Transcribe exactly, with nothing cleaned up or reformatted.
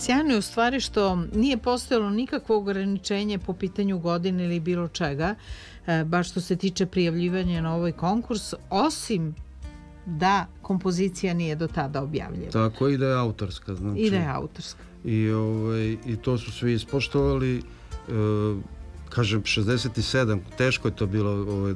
Sjajno je u stvari što nije postojalo nikakvo ograničenje po pitanju godine ili bilo čega, e, baš što se tiče prijavljivanja na ovaj konkurs, osim da kompozicija nije do tada objavljena. Tako, i da je autorska. Znači, I da je autorska. I, ovaj, i to su svi ispoštovali. E, kažem, šezdeset sedam, teško je to bilo ovaj,